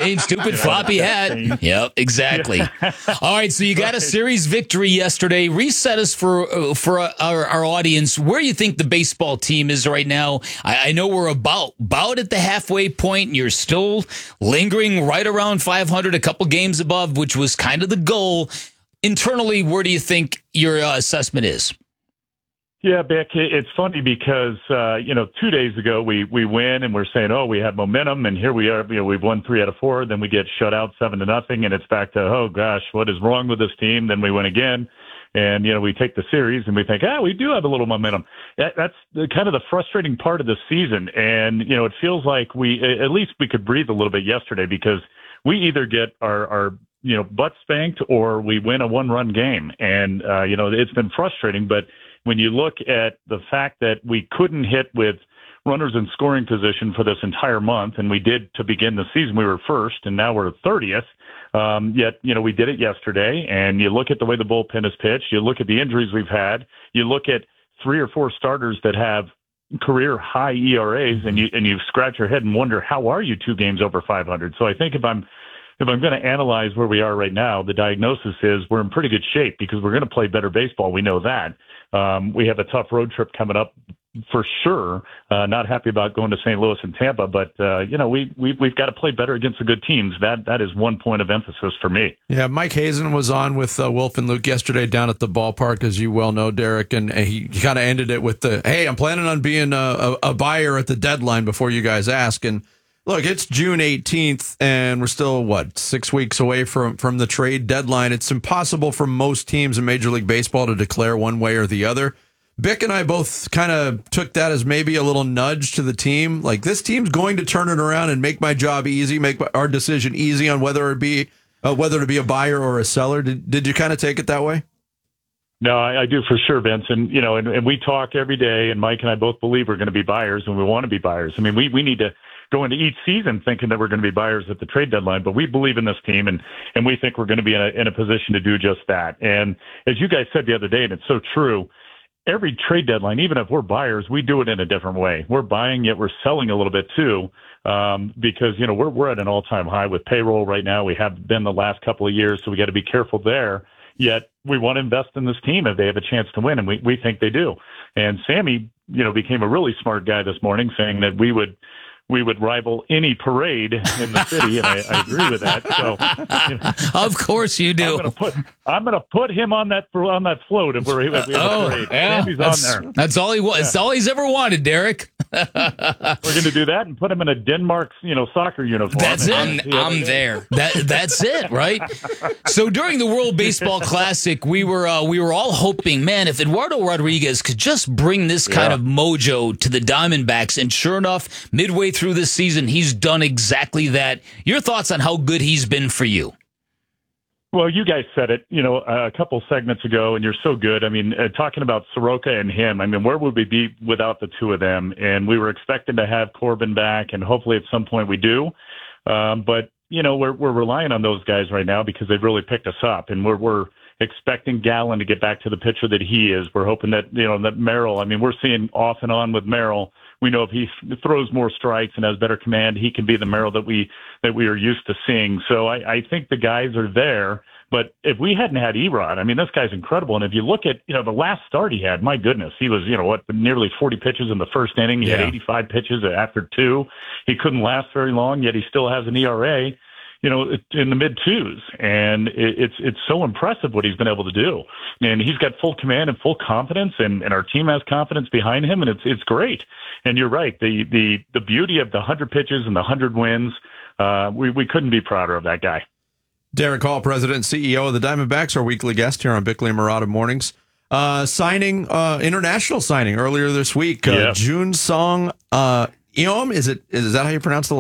same stupid floppy hat. Yep, exactly. All right, so you got a series victory yesterday. Reset us for our audience. Where you think the baseball team is right now? I know we're about at the halfway point, and you're still lingering right around 500, a couple games above, which was kind of the goal. Internally, where do you think your assessment is? Yeah, Beck, it's funny because, 2 days ago we win and we're saying, oh, we have momentum, and here we are, we've won 3 out of 4, then we get shut out 7-0, and it's back to, oh gosh, what is wrong with this team? Then we win again, and, we take the series and we think, we do have a little momentum. That's kind of the frustrating part of the season. And, it feels like at least we could breathe a little bit yesterday, because we either get our butt spanked or we win a one-run game. And, it's been frustrating, but when you look at the fact that we couldn't hit with runners in scoring position for this entire month, and we did to begin the season, we were first, and now we're 30th. Yet, we did it yesterday, and you look at the way the bullpen is pitched, you look at the injuries we've had, you look at 3 or 4 starters that have career high ERAs, and you scratch your head and wonder, how are you 2 games over 500? So I think if I'm going to analyze where we are right now, the diagnosis is we're in pretty good shape, because we're going to play better baseball. We know that. We have a tough road trip coming up for sure. Not happy about going to St. Louis and Tampa, but we've got to play better against the good teams. That is one point of emphasis for me. Yeah, Mike Hazen was on with Wolf and Luke yesterday down at the ballpark, as you well know, Derek, and he kind of ended it with hey, I'm planning on being a buyer at the deadline before you guys ask. And look, it's June 18th, and we're still, 6 weeks away from the trade deadline. It's impossible for most teams in Major League Baseball to declare one way or the other. Bick and I both kind of took that as maybe a little nudge to the team. Like, this team's going to turn it around and make my job easy, make our decision easy on whether to be a buyer or a seller. Did you kind of take it that way? No, I do for sure, Vince. And, and we talk every day, and Mike and I both believe we're going to be buyers, and we want to be buyers. I mean, we need to go into each season thinking that we're going to be buyers at the trade deadline, but we believe in this team, and we think we're going to be in a position to do just that. And as you guys said the other day, and it's so true, every trade deadline, even if we're buyers, we do it in a different way. We're buying, yet we're selling a little bit too, because, we're at an all-time high with payroll right now. We have been the last couple of years, so we got to be careful there. Yet we want to invest in this team if they have a chance to win, and we think they do. And Sammy, became a really smart guy this morning, saying that we would rival any parade in the city, and I agree with that. So, of course you do. I'm going to put him on that float if we have a parade. Yeah, Sammy's on there. That's all he was. It's all he's ever wanted, Derek. We're going to do that and put him in a Denmark, soccer uniform. That's it. I'm there. That's it, right? So during the World Baseball Classic, we were all hoping, man, if Eduardo Rodriguez could just bring this kind of mojo to the Diamondbacks, and sure enough, midway through this season, he's done exactly that. Your thoughts on how good he's been for you? Well, you guys said it, a couple segments ago, and you're so good. I mean, talking about Soroka and him, I mean, where would we be without the two of them? And we were expecting to have Corbin back, and hopefully at some point we do. But, we're relying on those guys right now because they've really picked us up, and we're expecting Gallen to get back to the pitcher that he is. We're hoping that, that Merrill, I mean, we're seeing off and on with Merrill. We know if he throws more strikes and has better command, he can be the Merrill that we are used to seeing. So I think the guys are there. But if we hadn't had Erod, I mean, this guy's incredible. And if you look at, the last start he had, my goodness, he was, nearly 40 pitches in the first inning. He had 85 pitches after 2. He couldn't last very long, yet he still has an ERA, in the mid-2s. And it's so impressive what he's been able to do. And he's got full command and full confidence, and our team has confidence behind him, and it's great. And you're right. The beauty of the 100 pitches and the 100 wins, we couldn't be prouder of that guy. Derek Hall, President and CEO of the Diamondbacks, our weekly guest here on Bickley and Murata Mornings. International signing earlier this week. June Song Eom, is that how you pronounce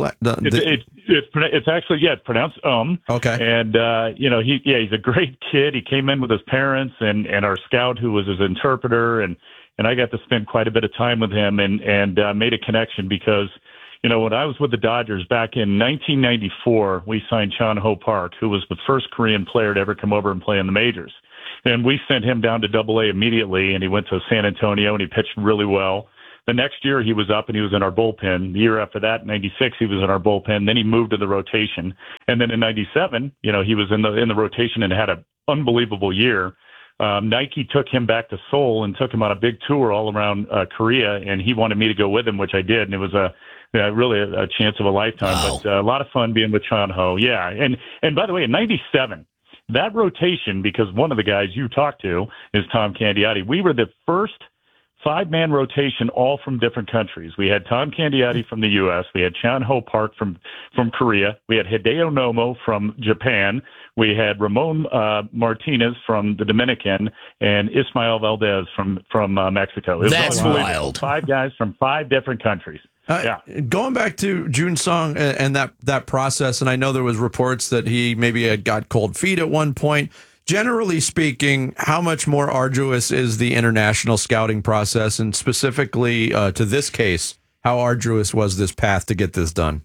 It's actually, it's pronounced Okay. And he's a great kid. He came in with his parents and our scout who was his interpreter, and I got to spend quite a bit of time with him and made a connection because, when I was with the Dodgers back in 1994, we signed Chan Ho Park, who was the first Korean player to ever come over and play in the majors. And we sent him down to Double-A immediately, and he went to San Antonio, and he pitched really well. The next year he was up and he was in our bullpen. The year after that, 96, he was in our bullpen. Then he moved to the rotation. And then in 97, he was in the rotation and had an unbelievable year. Nike took him back to Seoul and took him on a big tour all around Korea, and he wanted me to go with him, which I did, and it was really a chance of a lifetime. Wow. But a lot of fun being with Chan Ho. Yeah, and by the way, in 97, that rotation, because one of the guys you talked to is Tom Candiotti, we were the first 5-man rotation, all from different countries. We had Tom Candiotti from the U.S., we had Chan Ho Park from Korea, we had Hideo Nomo from Japan, we had Ramon Martinez from the Dominican, and Ismael Valdez from Mexico. That's wild. 5 guys from 5 different countries. Going back to Jun Song and that process, and I know there was reports that he maybe had got cold feet at one point. Generally speaking, how much more arduous is the international scouting process, and specifically to this case, how arduous was this path to get this done?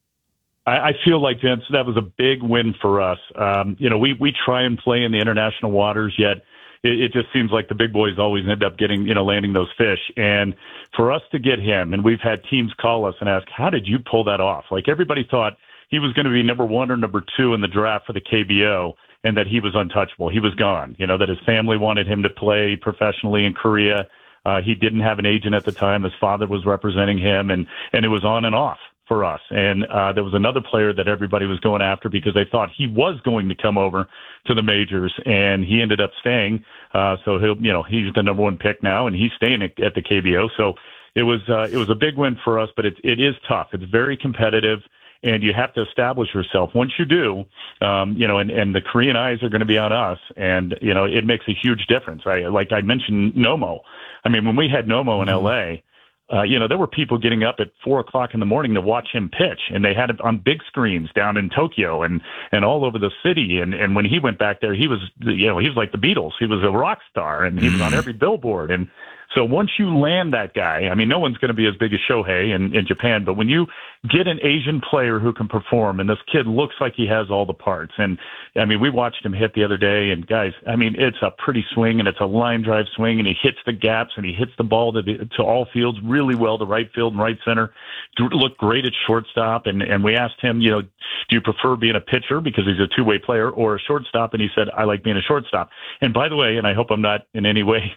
I feel like, Vince, that was a big win for us. We try and play in the international waters, yet it just seems like the big boys always end up landing those fish. And for us to get him, and we've had teams call us and ask, how did you pull that off? Like, everybody thought he was going to be number 1 or number 2 in the draft for the KBO, and that he was untouchable. He was gone. That his family wanted him to play professionally in Korea. He didn't have an agent at the time. His father was representing him, and it was on and off for us. And there was another player that everybody was going after because they thought he was going to come over to the majors, and he ended up staying. So he's the number 1 pick now, and he's staying at the KBO. So it was a big win for us, but it is tough. It's very competitive. And you have to establish yourself. Once you do, and the Korean eyes are going to be on us, and it makes a huge difference. Like I mentioned, Nomo. I mean, when we had Nomo in L.A., there were people getting up at 4:00 in the morning to watch him pitch, and they had it on big screens down in Tokyo and all over the city. And when he went back there, he was like the Beatles. He was a rock star, and he was on every billboard. And so once you land that guy, I mean, no one's going to be as big as Shohei in Japan, but when you get an Asian player who can perform, and this kid looks like he has all the parts. And I mean, we watched him hit the other day, and guys, I mean, it's a pretty swing, and it's a line drive swing, and he hits the gaps, and he hits the ball to all fields really well, to right field and right center. Looked great at shortstop, and we asked him, do you prefer being a pitcher because he's a two-way player, or a shortstop? And he said, I like being a shortstop. And by the way, and I hope I'm not in any way,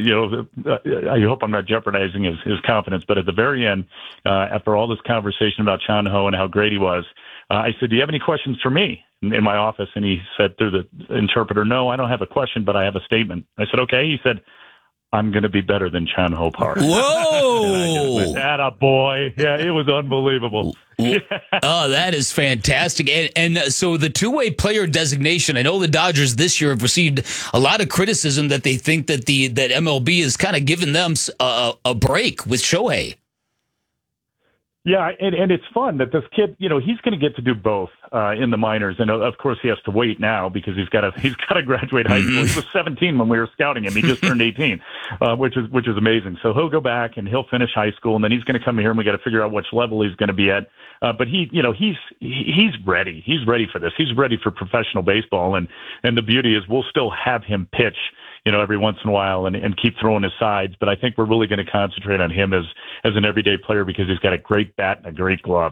I hope I'm not jeopardizing his confidence, but at the very end, after all this conversation about Chan Ho and how great he was, I said, do you have any questions for me in my office? And he said through the interpreter, no, I don't have a question, but I have a statement. I said, okay. He said, I'm going to be better than Chan Ho Park. Whoa! That boy. Yeah, it was unbelievable. Oh, that is fantastic. And so the two-way player designation, I know the Dodgers this year have received a lot of criticism that they think that that MLB has kind of given them a break with Shohei. Yeah, and it's fun that this kid, he's going to get to do both in the minors, and of course he has to wait now because he's got to graduate high school. He was 17 when we were scouting him; he just turned 18, which is amazing. So he'll go back and he'll finish high school, and then he's going to come here, and we got to figure out which level he's going to be at. But he's ready. He's ready for this. He's ready for professional baseball, and the beauty is we'll still have him pitch, every once in a while and keep throwing his sides. But I think we're really going to concentrate on him as an everyday player because he's got a great bat and a great glove.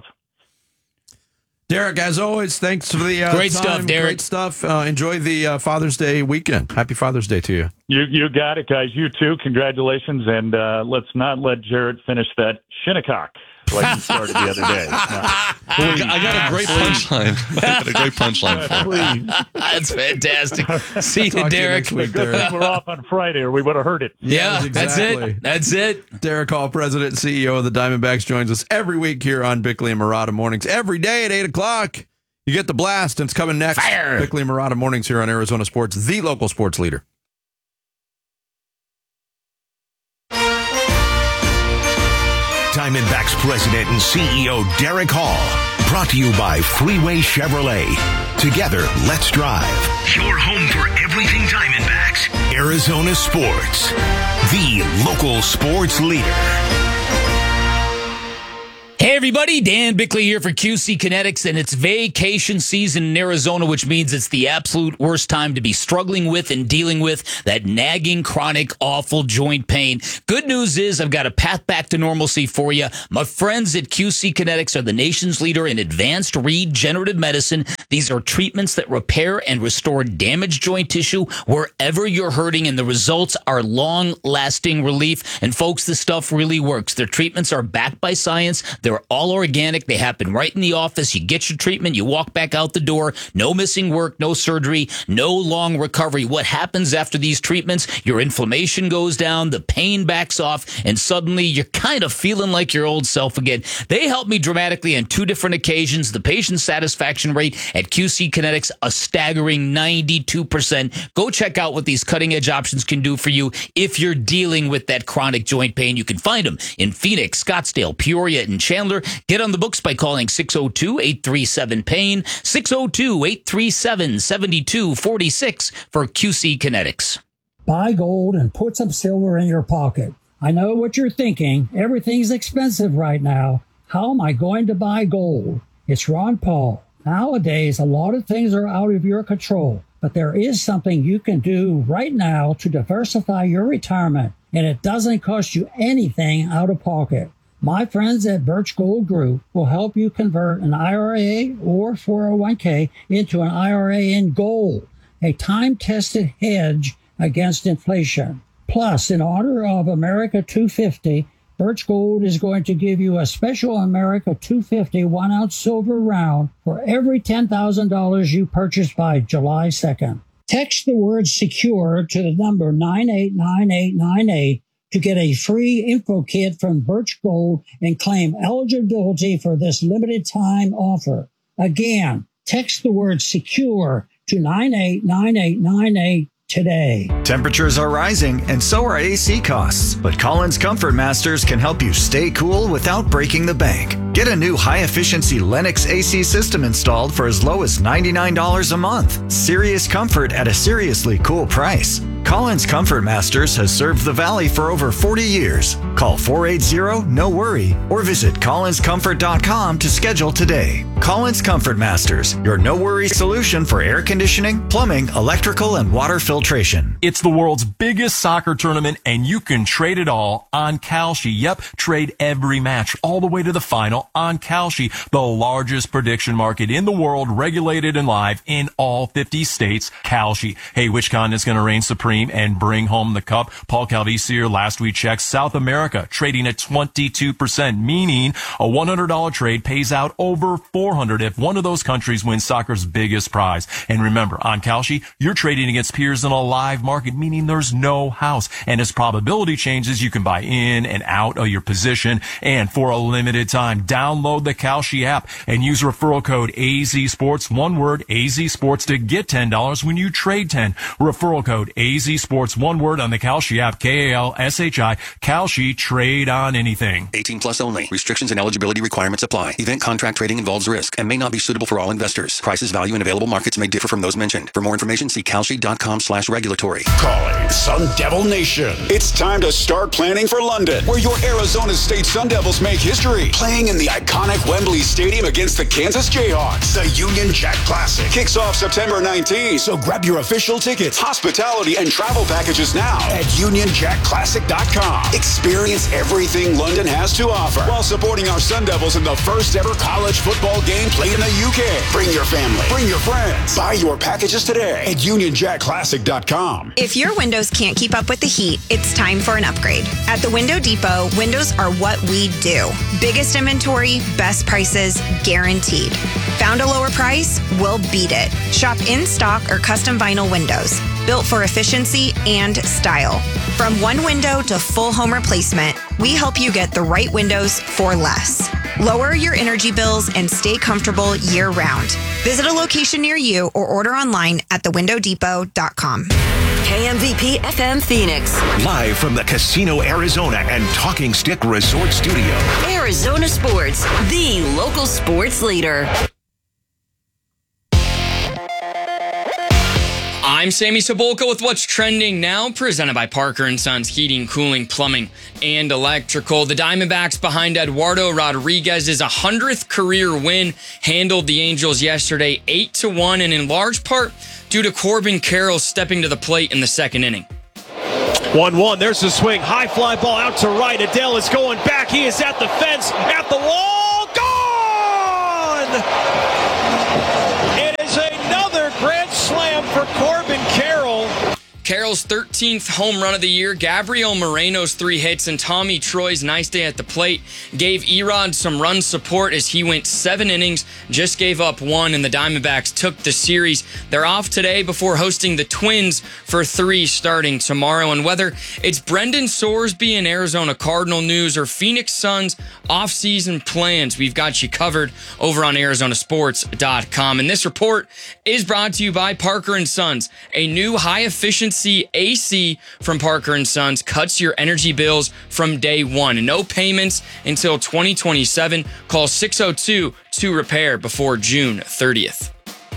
Derek, as always, thanks for the great time. stuff, Derek. Great stuff. Enjoy the Father's Day weekend. Happy Father's Day to you. You got it, guys. You too. Congratulations. And let's not let Jared finish that Shinnecock like he started the other day. I got a great punchline. I got a great punchline for him. That's fantastic. See you, Derek. Good thing we're off on Friday, or we would have heard it. Yeah, exactly. That's it. Derek Hall, President and CEO of the Diamondbacks, joins us every week here on Bickley and Marotta Mornings. Every day at 8 o'clock, you get the blast, and it's coming next. Fire. Bickley and Marotta Mornings here on Arizona Sports, the local sports leader. Diamondbacks President and CEO Derek Hall. Brought to you by Freeway Chevrolet. Together, let's drive. Your home for everything Diamondbacks. Arizona Sports. The local sports leader. Hey everybody, Dan Bickley here for QC Kinetics, and it's vacation season in Arizona, which means it's the absolute worst time to be struggling with and dealing with that nagging, chronic, awful joint pain. Good news is I've got a path back to normalcy for you. My friends at QC Kinetics are the nation's leader in advanced regenerative medicine. These are treatments that repair and restore damaged joint tissue wherever you're hurting, and the results are long-lasting relief. And folks, this stuff really works. Their treatments are backed by science. They're all organic. They happen right in the office. You get your treatment, you walk back out the door. No missing work, no surgery, no long recovery. What happens after these treatments? Your inflammation goes down, the pain backs off, and suddenly you're kind of feeling like your old self again. They helped me dramatically on 2 different occasions. The patient satisfaction rate at QC Kinetics, a staggering 92%. Go check out what these cutting-edge options can do for you if you're dealing with that chronic joint pain. You can find them in Phoenix, Scottsdale, Peoria, and Chandler. Get on the books by calling 602-837-PAIN, 602-837-7246 for QC Kinetics. Buy gold and put some silver in your pocket. I know what you're thinking. Everything's expensive right now. How am I going to buy gold? It's Ron Paul. Nowadays, a lot of things are out of your control, but there is something you can do right now to diversify your retirement, and it doesn't cost you anything out of pocket. My friends at Birch Gold Group will help you convert an IRA or 401k into an IRA in gold, a time-tested hedge against inflation. Plus, in honor of America 250, Birch Gold is going to give you a special America 250 1-ounce silver round for every $10,000 you purchase by July 2nd. Text the word SECURE to the number 989898 to get a free info kit from Birch Gold and claim eligibility for this limited time offer. Again, text the word SECURE to 989898 today. Temperatures are rising and so are AC costs, but Collins Comfort Masters can help you stay cool without breaking the bank. Get a new high-efficiency Lennox AC system installed for as low as $99 a month. Serious comfort at a seriously cool price. Collins Comfort Masters has served the Valley for over 40 years. Call 480-NO-WORRY or visit collinscomfort.com to schedule today. Collins Comfort Masters, your no-worry solution for air conditioning, plumbing, electrical, and water filtration. It's the world's biggest soccer tournament, and you can trade it all on Kalshi. Yep, trade every match all the way to the final on Kalshi, the largest prediction market in the world, regulated and live in all 50 states. Kalshi. Hey, which continent's going to reign supreme and bring home the cup? Paul Calvisier last week checked South America, trading at 22%, meaning a $100 trade pays out over $400 if one of those countries wins soccer's biggest prize. And remember, on Kalshi, you're trading against peers in a live market, meaning there's no house. And as probability changes, you can buy in and out of your position. And for a limited time, download the Kalshi app and use referral code AZSports, one word, AZSports, to get $10 when you trade 10. Referral code AZSports, one word, on the Kalshi app, KALSHI. Kalshi, trade on anything. 18 plus only. Restrictions and eligibility requirements apply. Event contract trading involves risk and may not be suitable for all investors. Prices, value, and available markets may differ from those mentioned. For more information, see kalshi.com/regulatory. Calling Sun Devil Nation. It's time to start planning for London, where your Arizona State Sun Devils make history. Playing in the iconic Wembley Stadium against the Kansas Jayhawks. The Union Jack Classic kicks off September 19th. So grab your official tickets, hospitality, and travel packages now at UnionJackClassic.com. Experience everything London has to offer while supporting our Sun Devils in the first ever college football game played in the UK. Bring your family. Bring your friends. Buy your packages today at UnionJackClassic.com. If your windows can't keep up with the heat, it's time for an upgrade. At the Window Depot, windows are what we do. Biggest inventory, best prices, guaranteed. Found a lower price? We'll beat it. Shop in stock or custom vinyl windows, built for efficiency and style. From one window to full home replacement, we help you get the right windows for less. Lower your energy bills and stay comfortable year-round. Visit a location near you or order online at thewindowdepot.com. KMVP FM Phoenix. Live from the Casino Arizona and Talking Stick Resort Studio. Arizona Sports, the local sports leader. I'm Sammy Sabolka with what's trending now, presented by Parker & Sons Heating, Cooling, Plumbing, and Electrical. The Diamondbacks behind Eduardo Rodriguez's 100th career win handled the Angels yesterday 8-1, and in large part due to Corbin Carroll stepping to the plate in the second inning. 1-1, there's the swing, high fly ball out to right. Adele is going back, he is at the fence, at the wall, gone! It is another grand slam for Corbin Carroll. Carroll's 13th home run of the year, Gabriel Moreno's 3 hits, and Tommy Troy's nice day at the plate gave Erod some run support as he went 7 innings, just gave up 1, and the Diamondbacks took the series. They're off today before hosting the Twins for 3 starting tomorrow. And whether it's Brendan Sorsby in Arizona Cardinal news or Phoenix Suns off-season plans, we've got you covered over on ArizonaSports.com. And this report is brought to you by Parker & Sons, a new high-efficiency AC from Parker & Sons cuts your energy bills from day one. No payments until 2027. Call 602-2REPAIR before June 30th.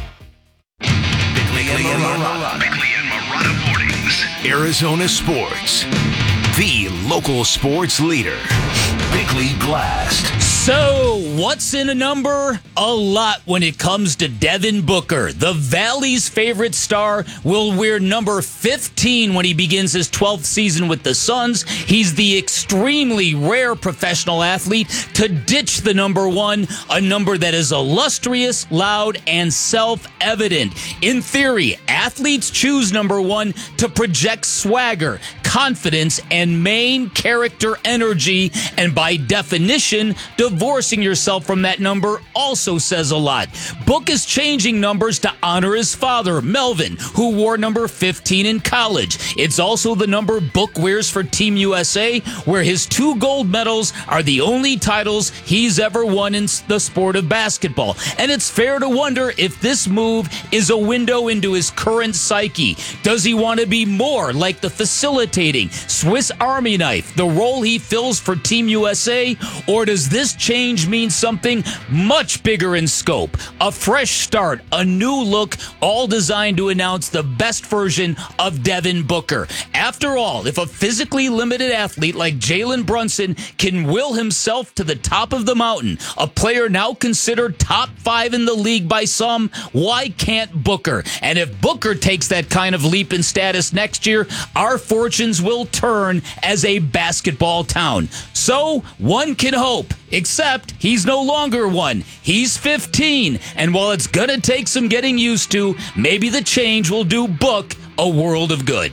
Bickley and Marotta Mornings. Arizona Sports. The local sports leader. Bickley Blast. So, what's in a number? A lot when it comes to Devin Booker. The Valley's favorite star will wear number 15 when he begins his 12th season with the Suns. He's the extremely rare professional athlete to ditch the number 1, a number that is illustrious, loud, and self-evident. In theory, athletes choose number 1 to project swagger, confidence, and main character energy, and by definition, divorcing yourself from that number also says a lot. Book is changing numbers to honor his father, Melvin, who wore number 15 in college. It's also the number Book wears for Team USA, where his 2 gold medals are the only titles he's ever won in the sport of basketball. And it's fair to wonder if this move is a window into his current psyche. Does he want to be more like the facilitating Swiss Army knife, the role he fills for Team USA, or does this change mean something much bigger in scope? A fresh start, a new look, all designed to announce the best version of Devin Booker. After all, if a physically limited athlete like Jalen Brunson can will himself to the top of the mountain, a player now considered top 5 in the league by some, why can't Booker? And if Booker takes that kind of leap in status next year, our fortunes will turn as a basketball town. So, one can hope. Except he's no longer 1. He's 15. And while it's going to take some getting used to, maybe the change will do Book a world of good.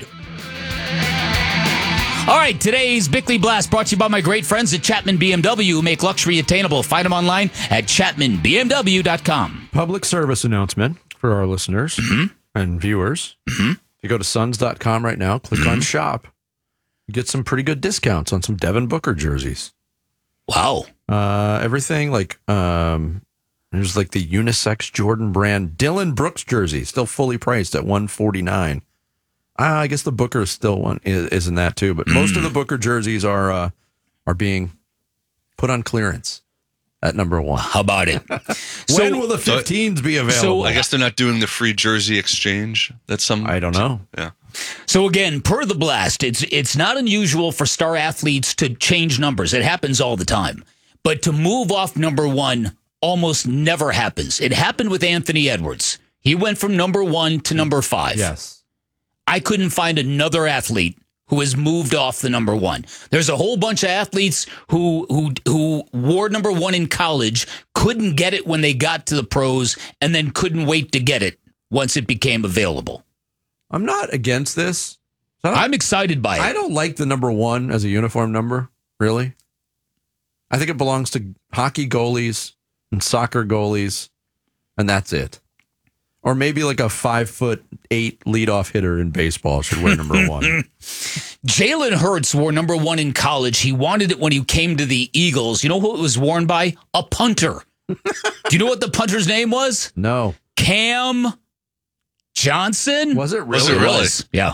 All right, today's Bickley Blast brought to you by my great friends at Chapman BMW, who make luxury attainable. Find them online at ChapmanBMW.com. Public service announcement for our listeners and viewers. If you go to Suns.com right now, click on Shop. You get some pretty good discounts on some Devin Booker jerseys. Wow. Everything like there's like the unisex Jordan brand Dylan Brooks jersey, still fully priced at $149. I guess the Booker is still one isn't that too, but most of the Booker jerseys are being put on clearance at number 1. How about it? When will the 15s be available? So I guess they're not doing the free jersey exchange. I don't know. Yeah. So again, per the Blast, it's not unusual for star athletes to change numbers. It happens all the time. But to move off number 1 almost never happens. It happened with Anthony Edwards. He went from number 1 to number 5. Yes. I couldn't find another athlete who has moved off the number 1. There's a whole bunch of athletes who wore number 1 in college, couldn't get it when they got to the pros, and then couldn't wait to get it once it became available. I'm not against this. I'm excited by it. I don't like the number 1 as a uniform number, really. I think it belongs to hockey goalies and soccer goalies, and that's it. Or maybe like a 5'8" leadoff hitter in baseball should wear number 1. Jalen Hurts wore number 1 in college. He wanted it when he came to the Eagles. You know who it was worn by? A punter. Do you know what the punter's name was? No. Cam Johnson? Was it really? Was it really? Yeah.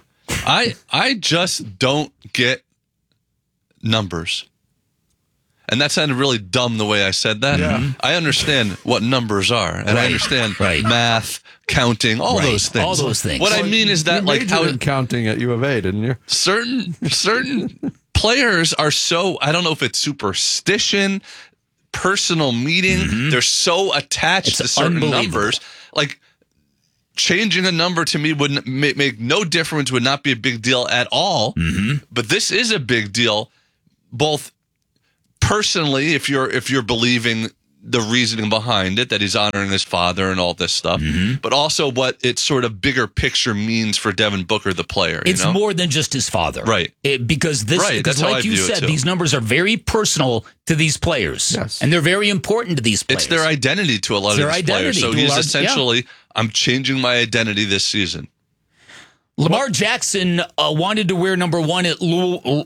I just don't get numbers. And that sounded really dumb the way I said that. Yeah. I understand what numbers are, and I understand math, counting, all those things. All those things. What I mean is that, you like, majored in counting at U of A, didn't you? certain players are so, I don't know if it's superstition, personal meaning, they're so attached to certain numbers. Like, changing a number to me would make no difference, would not be a big deal at all. But this is a big deal, both personally, if you're believing the reasoning behind it, that he's honoring his father and all this stuff, but also what its sort of bigger picture means for Devin Booker, the player. It's you know? more than just his father. Right. Because this, That's how I like you view it, said, too. these numbers are very personal to these players. Yes. And they're very important to these players. It's their identity to a lot of these players. So he's essentially, yeah. I'm changing my identity this season. Lamar Jackson wanted to wear number 1 at Louisville,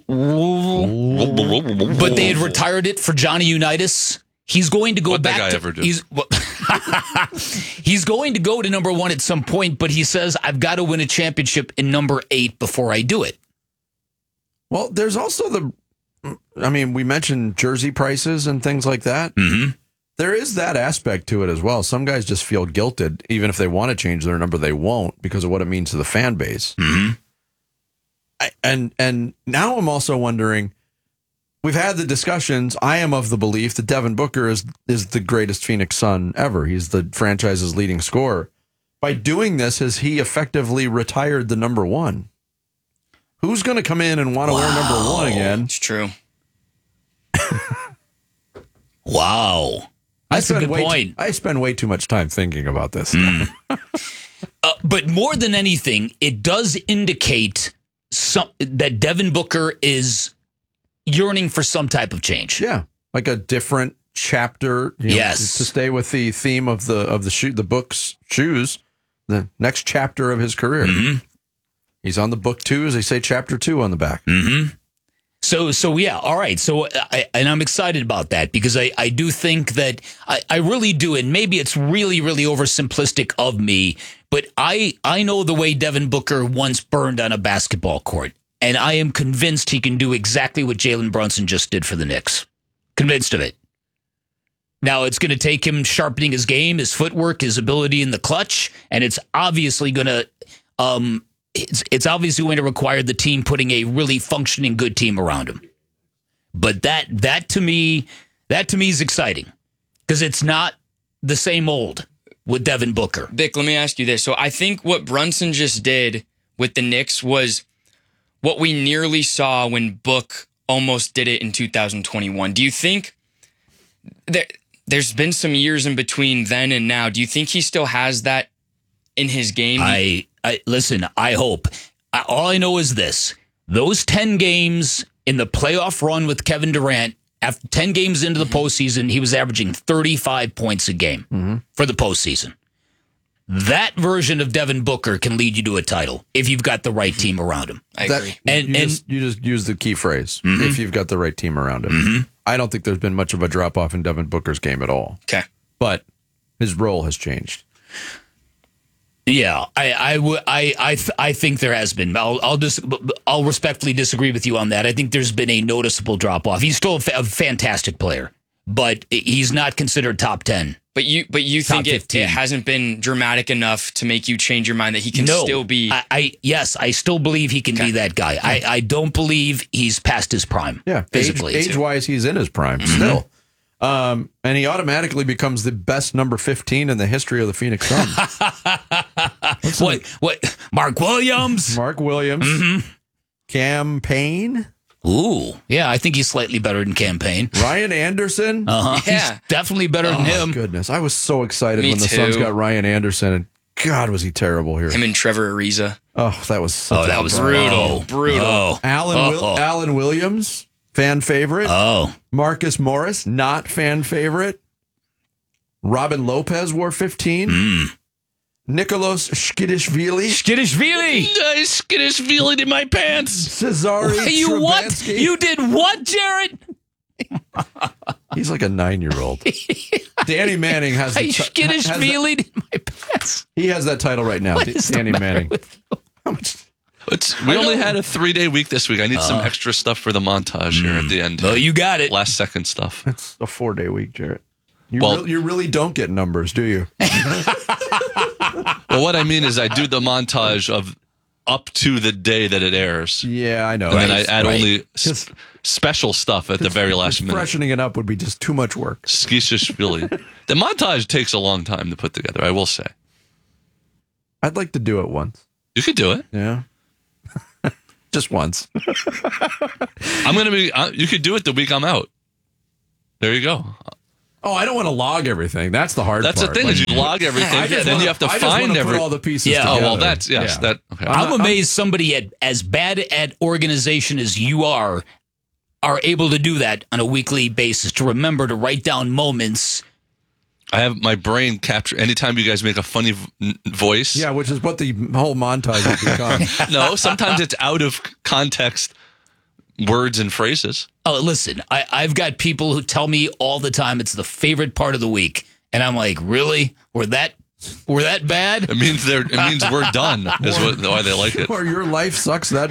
but they had retired it for Johnny Unitas. He's going to go What'd back that guy to ever do? He's going to go to number 1 at some point, but he says, I've got to win a championship in number 8 before I do it. Well, there's also we mentioned jersey prices and things like that. There is that aspect to it as well. Some guys just feel guilted, even if they want to change their number, they won't because of what it means to the fan base. And now I'm also wondering, we've had the discussions. I am of the belief that Devin Booker is the greatest Phoenix Sun ever. He's the franchise's leading scorer. By doing this, has he effectively retired the number 1? Who's going to come in and want to wear number 1 again? It's true. Wow. That's a good point. I spend way too much time thinking about this. But more than anything, it does indicate that Devin Booker is yearning for some type of change. Yeah, like a different chapter. Yes, to stay with the theme of the book's shoes. The next chapter of his career. He's on the book 2, as they say, chapter 2 on the back. So yeah, all right. So and I'm excited about that because I do think that I really do, and maybe it's really, really oversimplistic of me, but I know the way Devin Booker once burned on a basketball court, and I am convinced he can do exactly what Jalen Brunson just did for the Knicks. Convinced of it. Now it's going to take him sharpening his game, his footwork, his ability in the clutch, and it's obviously going to it's obviously going to require the team putting a really functioning good team around him. But that to me is exciting because it's not the same old with Devin Booker. Vic, let me ask you this. So I think what Brunson just did with the Knicks was what we nearly saw when Book almost did it in 2021. Do you think there's been some years in between then and now? Do you think he still has that in his game? Listen, I hope. All I know is this. Those 10 games in the playoff run with Kevin Durant, after 10 games into the postseason, he was averaging 35 points a game for the postseason. That version of Devin Booker can lead you to a title if you've got the right team around him. I agree. You just use the key phrase, if you've got the right team around him. I don't think there's been much of a drop-off in Devin Booker's game at all. Okay. But his role has changed. Yeah, I think there has been. I'll respectfully disagree with you on that. I think there's been a noticeable drop off. He's still a fantastic player, but he's not considered top 10. But you think it hasn't been dramatic enough to make you change your mind that he can still be? Yes, I still believe he can be that guy. I don't believe he's past his prime. Yeah, physically, age-wise, he's in his prime still. And he automatically becomes the best number 15 in the history of the Phoenix Suns. What? Mark Williams? Mark Williams. Cam Payne? Ooh. Yeah, I think he's slightly better than Cam Payne. Ryan Anderson? Yeah. He's definitely better than him. Goodness. I was so excited when the Suns got Ryan Anderson, and God, was he terrible here. Him and Trevor Ariza. Oh, that was such that was brutal. Brutal. Alan Williams? Fan favorite. Marcus Morris, not fan favorite. Robin Lopez wore 15. Nicholas Skidishvili. Skidishvili in my pants. Cesare You what? You did what, Jared? He's like a 9-year-old. Danny Manning has the Skidishvili in my pants. He has that title right now. Danny Manning. We only had a 3-day week this week. I need some extra stuff for the montage here at the end. Oh, you got it. Last second stuff. It's a 4-day week, Jarrett. You really don't get numbers, do you? Well, what I mean is I do the montage of up to the day that it airs. Yeah, I know. And then I add only special stuff at the very last minute. Freshening it up would be just too much work. Skishishvili. The montage takes a long time to put together, I will say. I'd like to do it once. You could do it. Yeah. Just once. You could do it the week I'm out. There you go. Oh, I don't want to log everything. That's the hard part. That's the thing, is you log everything, then you have to find put all the pieces together. Oh, well, that's, yes. Yeah. Okay. I'm amazed somebody as bad at organization as you are able to do that on a weekly basis, to remember to write down moments. I have my brain capture anytime you guys make a funny voice. Yeah, which is what the whole montage has become. No, sometimes it's out of context words and phrases. Oh, listen, I've got people who tell me all the time it's the favorite part of the week, and I'm like, really? We're that bad? It means we're done. Is why they like it. Or your life sucks that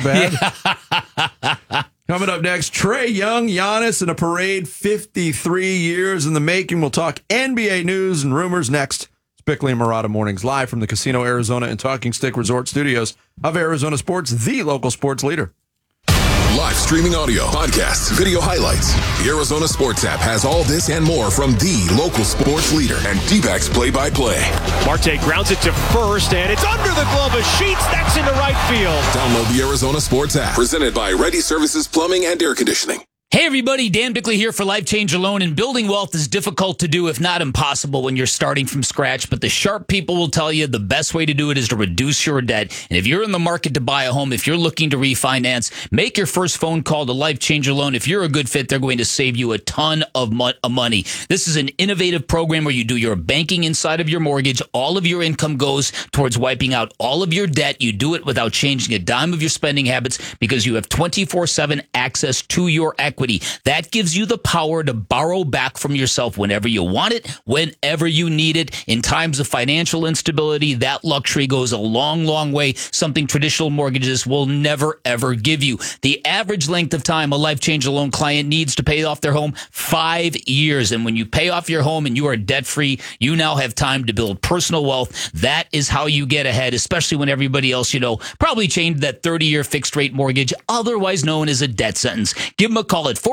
bad. Coming up next, Trae Young, Giannis in a parade, 53 years in the making. We'll talk NBA news and rumors next. It's Bickley and Marotta Mornings, live from the Casino Arizona and Talking Stick Resort Studios of Arizona Sports, the local sports leader. Live streaming audio, podcasts, video highlights. The Arizona Sports app has all this and more from the local sports leader and D-backs play-by-play. Marte grounds it to first, and it's under the glove of Sheets. That's into right field. Download the Arizona Sports app, presented by Ready Services Plumbing and Air Conditioning. Hey everybody, Dan Bickley here for Life Change Alone. And building wealth is difficult to do, if not impossible, when you're starting from scratch. But the sharp people will tell you the best way to do it is to reduce your debt. And if you're in the market to buy a home, if you're looking to refinance, make your first phone call to Life Change Alone. If you're a good fit, they're going to save you a ton of money. This is an innovative program where you do your banking inside of your mortgage. All of your income goes towards wiping out all of your debt. You do it without changing a dime of your spending habits, because you have 24/7 access to your equity. That gives you the power to borrow back from yourself whenever you want it, whenever you need it. In times of financial instability, that luxury goes a long, long way, something traditional mortgages will never, ever give you. The average length of time a Life Change Alone client needs to pay off their home, 5 years. And when you pay off your home and you are debt-free, you now have time to build personal wealth. That is how you get ahead, especially when everybody else, probably changed that 30-year fixed-rate mortgage, otherwise known as a debt sentence. Give them a call at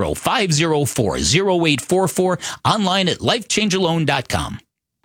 480-504-0844, online at lifechangealone.com.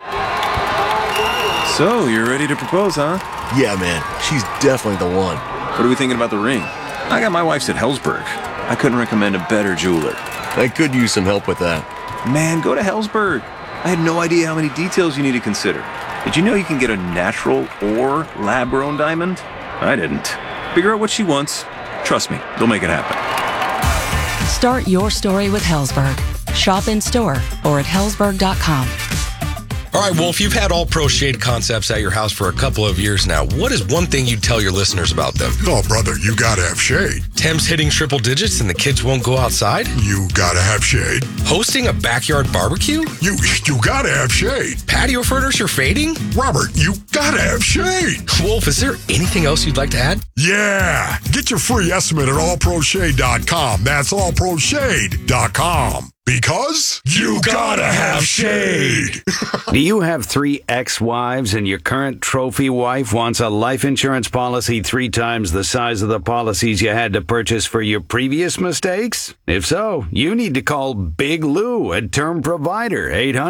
So, you're ready to propose, huh? Yeah, man. She's definitely the one. What are we thinking about the ring? I got my wife's at Hellsberg. I couldn't recommend a better jeweler. I could use some help with that. Man, go to Hellsberg. I had no idea how many details you need to consider. Did you know you can get a natural or lab-grown diamond? I didn't. Figure out what she wants. Trust me, they'll make it happen. Start your story with Hellsberg. Shop in store or at hellsberg.com. All right, Wolf, you've had All Pro Shade Concepts at your house for a couple of years now. What is one thing you'd tell your listeners about them? Oh, brother, you gotta have shade. Temps hitting triple digits and the kids won't go outside? You gotta have shade. Hosting a backyard barbecue? You gotta have shade. Patio furniture fading? Robert, you gotta have shade. Wolf, is there anything else you'd like to add? Yeah. Get your free estimate at allproshade.com. That's allproshade.com. Because you gotta have shade. Do you have 3 ex-wives and your current trophy wife wants a life insurance policy 3 times the size of the policies you had to purchase for your previous mistakes? If so, you need to call Big Lou at Term Provider,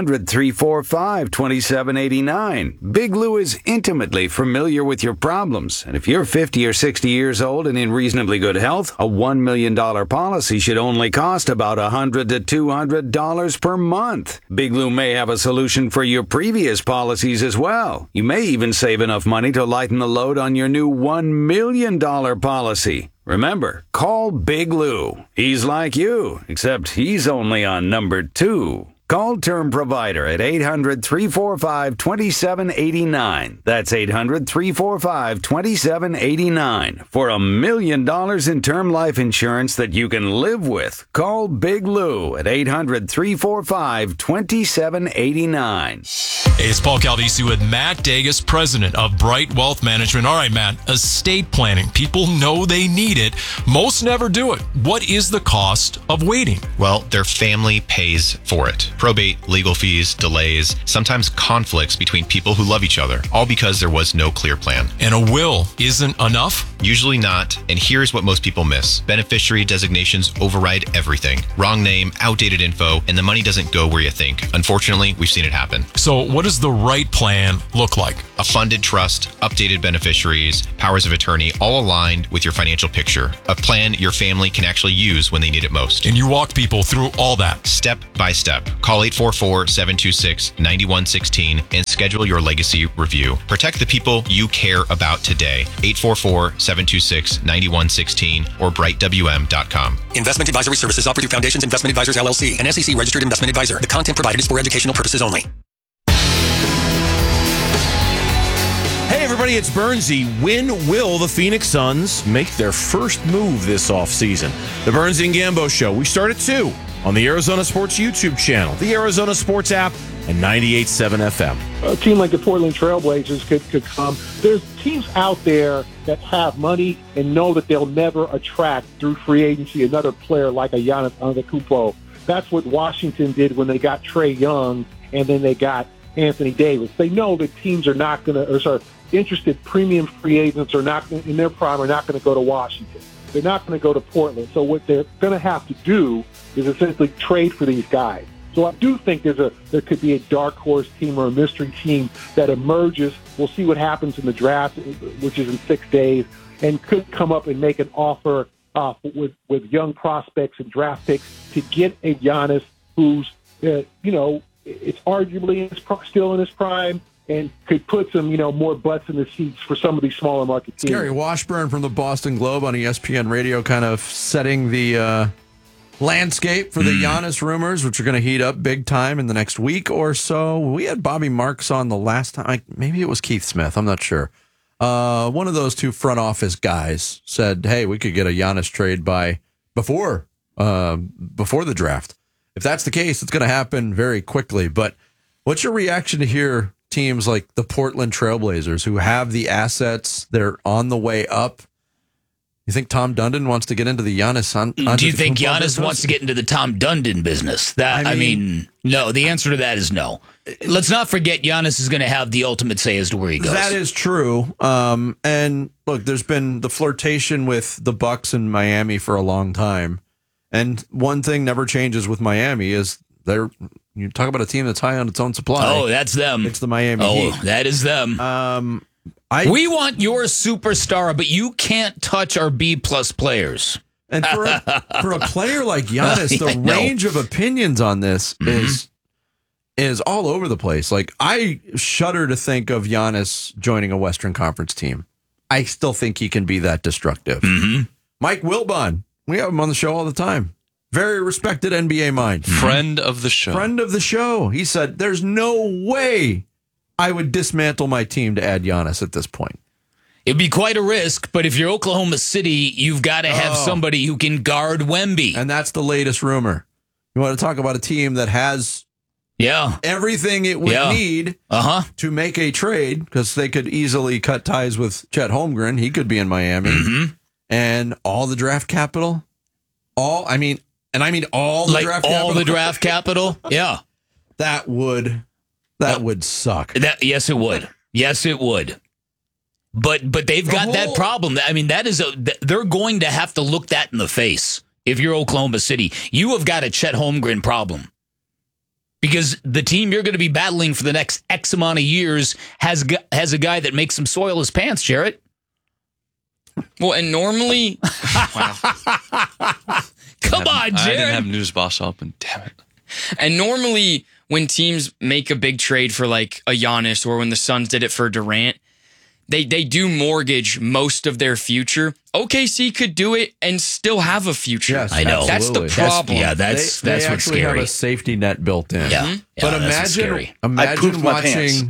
800-345-2789. Big Lou is intimately familiar with your problems, and if you're 50 or 60 years old and in reasonably good health, a $1 million policy should only cost about $100 to $200 per month. Big Lou may have a solution for your previous policies as well. You may even save enough money to lighten the load on your new $1 million policy. Remember, call Big Lou. He's like you, except he's only on number 2. Call Term Provider at 800-345-2789. That's 800-345-2789. For $1 million in term life insurance that you can live with. Call Big Lou at 800-345-2789. Hey, it's Paul Caldisi with Matt Dagas, president of Bright Wealth Management. All right, Matt, estate planning. People know they need it. Most never do it. What is the cost of waiting? Well, their family pays for it. Probate, legal fees, delays, sometimes conflicts between people who love each other, all because there was no clear plan. And a will isn't enough? Usually not, and here's what most people miss. Beneficiary designations override everything. Wrong name, outdated info, and the money doesn't go where you think. Unfortunately, we've seen it happen. So what does the right plan look like? A funded trust, updated beneficiaries, powers of attorney, all aligned with your financial picture. A plan your family can actually use when they need it most. And you walk people through all that. Step by step. Call 844-726-9116 and schedule your legacy review. Protect the people you care about today. 844-726-9116 or brightwm.com. Investment advisory services offered through Foundations Investment Advisors LLC, an SEC registered investment advisor. The content provided is for educational purposes only. Hey everybody, it's Bernsey. When will the Phoenix Suns make their first move this offseason? The Bernsey and Gambo Show. We start at 2 on the Arizona Sports YouTube channel, the Arizona Sports app, and 98.7 FM. A team like the Portland Trailblazers could come. There's teams out there that have money and know that they'll never attract through free agency another player like a Giannis Antetokounmpo. That's what Washington did when they got Trae Young and then they got Anthony Davis. They know that teams are not going to, interested premium free agents are not in their prime are not going to go to Washington. They're not going to go to Portland. So what they're going to have to do is essentially trade for these guys. So I do think there could be a dark horse team or a mystery team that emerges. We'll see what happens in the draft, which is in 6 days, and could come up and make an offer with young prospects and draft picks to get a Giannis who's, it's arguably still in his prime and could put some, more butts in the seats for some of these smaller market teams. Gary Washburn from the Boston Globe on ESPN Radio kind of setting the landscape for the Giannis rumors, which are going to heat up big time in the next week or so. We had Bobby Marks on the last time. Maybe it was Keith Smith. I'm not sure. One of those two front office guys said, hey, we could get a Giannis trade before the draft. If that's the case, it's going to happen very quickly. But what's your reaction to hear teams like the Portland Trailblazers who have the assets, they're on the way up? You think Tom Dundon wants to get into the Giannis? Do you think Giannis wants to get into the Tom Dundon business? I mean, no. The answer to that is no. Let's not forget Giannis is going to have the ultimate say as to where he goes. That is true. And look, there's been the flirtation with the Bucks and Miami for a long time. And one thing never changes with Miami is you talk about a team that's high on its own supply. Oh, that's them. It's the Miami Heat. That is them. We want your superstar, but you can't touch our B-plus players. And for a player like Giannis, the range of opinions on this is all over the place. Like, I shudder to think of Giannis joining a Western Conference team. I still think he can be that destructive. Mike Wilbon, we have him on the show all the time. Very respected NBA mind. Friend of the show. Friend of the show. He said, there's no way I would dismantle my team to add Giannis at this point. It'd be quite a risk, but if you're Oklahoma City, you've got to have somebody who can guard Wemby. And that's the latest rumor. You want to talk about a team that has everything it would need to make a trade, because they could easily cut ties with Chet Holmgren. He could be in Miami. And all the draft capital. All the draft capital. Yeah. That would suck. Yes, it would. Yes, it would. But they've got that problem. I mean, they're going to have to look that in the face. If you're Oklahoma City, you have got a Chet Holmgren problem, because the team you're going to be battling for the next X amount of years has a guy that makes him soil his pants, Jarrett. Well, and normally, Come on, Jared. I didn't have News Boss open. Damn it. And normally, when teams make a big trade for like a Giannis, or when the Suns did it for Durant, they do mortgage most of their future. OKC could do it and still have a future. Yes, I know. That's the problem. That's they what's actually scary. have a safety net built in. Yeah. But imagine watching.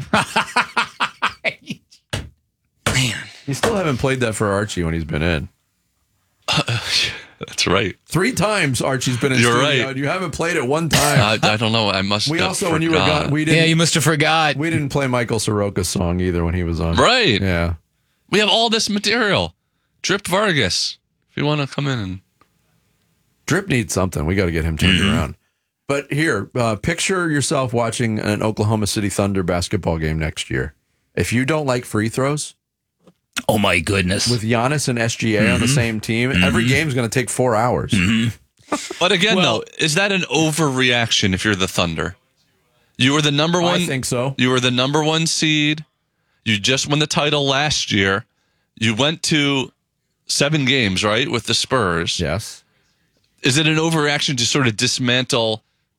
Man, you still haven't played that for Archie when he's been in. That's right. 3 times Archie's been in You're studio. right. You haven't played it one time. I don't know. I must. We have also, forgot. when you were gone, we didn't. Yeah, you must have forgot. We didn't play Michael Soroka's song either when he was on. Right. Yeah. We have all this material. Drip Vargas, if you want to come in and. Drip needs something. We got to get him turned around. But here, picture yourself watching an Oklahoma City Thunder basketball game next year. If you don't like free throws, oh my goodness, with Giannis and SGA on the same team, every game's going to take 4 hours. But again, though, is that an overreaction if you're the Thunder? You were the number one. I think so. You were the number 1 seed. You just won the title last year. You went to 7 games, right, with the Spurs. Yes. Is it an overreaction to sort of dismantle,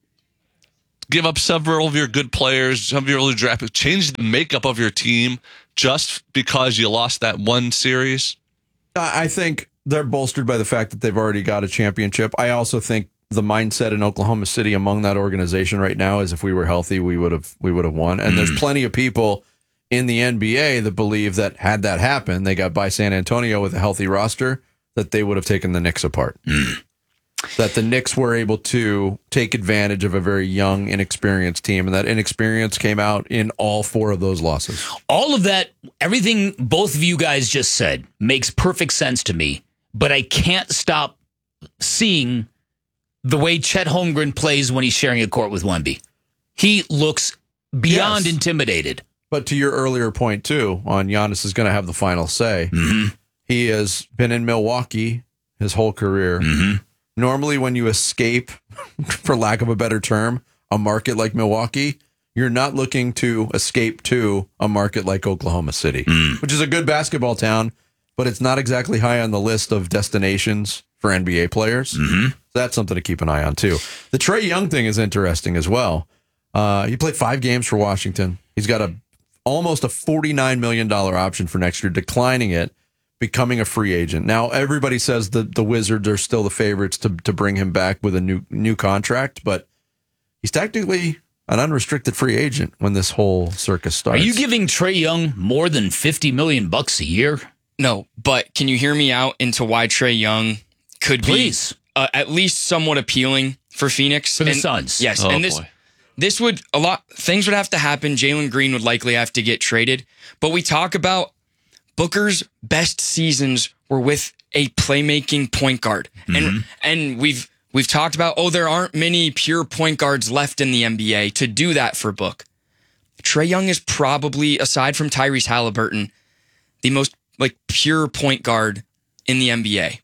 give up several of your good players, some of your early draft picks, change the makeup of your team just because you lost that one series? I think they're bolstered by the fact that they've already got a championship. I also think the mindset in Oklahoma City among that organization right now is if we were healthy, we would have won. And there's plenty of people in the NBA that believe that had that happened, they got by San Antonio with a healthy roster, that they would have taken the Knicks apart. That the Knicks were able to take advantage of a very young, inexperienced team, and that inexperience came out in all 4 of those losses. All of that, everything both of you guys just said makes perfect sense to me, but I can't stop seeing the way Chet Holmgren plays when he's sharing a court with Wemby. He looks beyond intimidated. But to your earlier point, too, on Giannis is going to have the final say. He has been in Milwaukee his whole career. Normally, when you escape, for lack of a better term, a market like Milwaukee, you're not looking to escape to a market like Oklahoma City, which is a good basketball town, but it's not exactly high on the list of destinations for NBA players. So that's something to keep an eye on, too. The Trae Young thing is interesting as well. He played 5 games for Washington. He's got almost a $49 million option for next year, declining it, becoming a free agent. Now, everybody says the Wizards are still the favorites to bring him back with a new contract, but he's technically an unrestricted free agent when this whole circus starts. Are you giving Trae Young more than $50 million a year? No, but can you hear me out into why Trae Young could be at least somewhat appealing for Phoenix? For the Suns. Yes, Oh, and boy. this would things would have to happen. Jalen Green would likely have to get traded, but we talk about Booker's best seasons were with a playmaking point guard. And we've talked about, there aren't many pure point guards left in the NBA to do that for Book. Trae Young is probably, aside from Tyrese Halliburton, the most pure point guard in the NBA.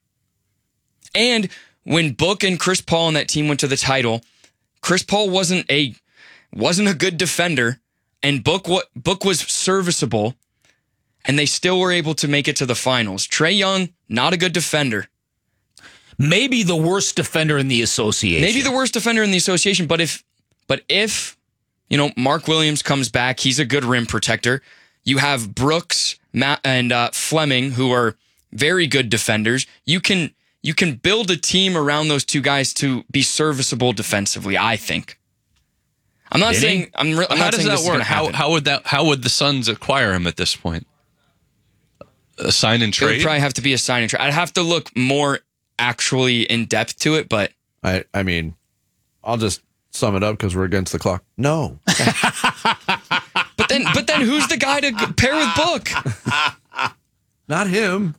And when Book and Chris Paul and that team went to the title, Chris Paul wasn't a good defender, and Book was serviceable. And they still were able to make it to the finals. Trae Young, not a good defender. Maybe the worst defender in the association. But if Mark Williams comes back, he's a good rim protector. You have Brooks, Matt, and Fleming, who are very good defenders. You can build a team around those 2 guys to be serviceable defensively, I think. I'm not saying I'm not How does saying that this is work? gonna happen. How would the Suns acquire him at this point? A sign and It trade? would probably have to be a sign and trade. I'd have to look more actually in depth to it, but I mean, I'll just sum it up because we're against the clock. No. but then who's the guy to pair with Book? Not him.